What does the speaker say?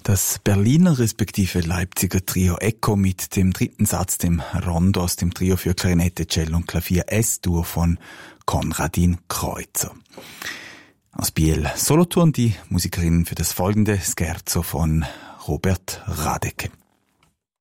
Das Berliner respektive Leipziger Trio Echo mit dem dritten Satz, dem Rondo aus dem Trio für Klarinette, Cello und Klavier S-Dur von Konradin Kreuzer. Aus Biel Solothurn die Musikerin für das folgende Scherzo von Robert Radecke.